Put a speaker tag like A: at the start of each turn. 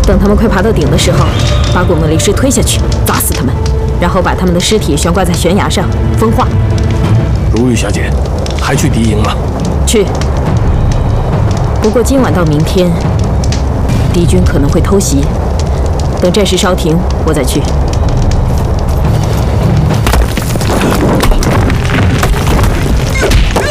A: 等他们快爬到顶的时候，把古梦离师推下去，砸死他们，然后把他们的尸体悬挂在悬崖上风化。
B: 如玉小姐，还去敌营吗？
A: 去。不过今晚到明天，敌军可能会偷袭。等战事稍停，我再去。